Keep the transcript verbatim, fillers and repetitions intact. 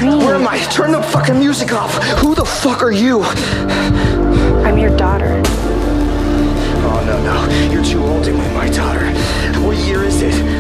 dream. Where am I? Turn the fucking music off. Who the fuck are you? I'm your daughter. Oh, no, no. You're too old to be my daughter. What year is it?